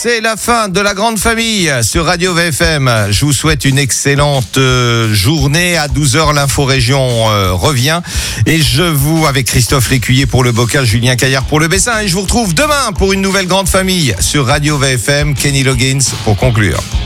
C'est la fin de la grande famille sur Radio VFM. Je vous souhaite une excellente journée. À 12h, l'info-région revient. Et avec Christophe Lécuyer pour le bocal, Julien Caillard pour le Bessin. Et je vous retrouve demain pour une nouvelle grande famille sur Radio VFM. Kenny Loggins pour conclure.